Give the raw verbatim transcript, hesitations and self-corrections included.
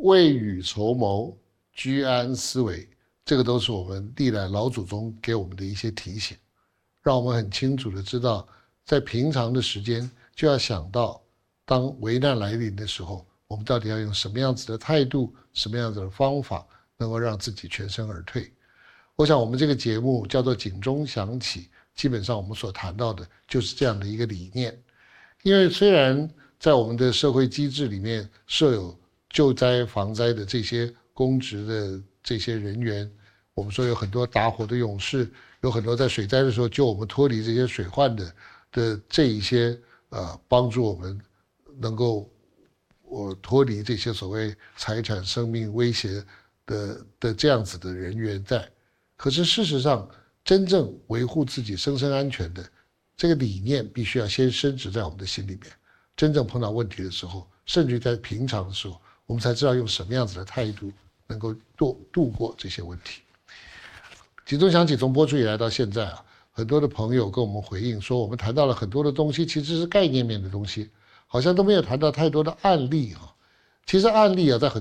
未雨绸缪、居安思危，这个都是我们历来老祖宗给我们的一些提醒，让我们很清楚的知道，在平常的时间就要想到，当危难来临的时候，我们到底要用什么样子的态度、什么样子的方法，能够让自己全身而退。我想我们这个节目叫做警钟响起，基本上我们所谈到的就是这样的一个理念。因为虽然在我们的社会机制里面设有救灾防灾的这些公职的这些人员，我们说有很多打火的勇士，有很多在水灾的时候救我们脱离这些水患的的这一些呃帮助我们能够我脱离这些所谓财产生命威胁的的这样子的人员在。可是事实上，真正维护自己生生安全的这个理念，必须要先深植在我们的心里面。真正碰到问题的时候，甚至于在平常的时候，我们才知道用什么样子的态度能够度度过这些问题。警钟响起从播出以来到现在啊，很多的朋友跟我们回应说，我们谈到了很多的东西，其实是概念面的东西，好像都没有谈到太多的案例啊。其实案例啊，在很